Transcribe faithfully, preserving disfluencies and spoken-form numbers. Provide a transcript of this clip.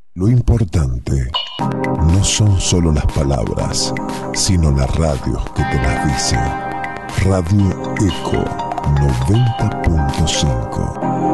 Lo importante no son solo las palabras, sino la radio que te las dice. Radio Eco noventa punto cinco.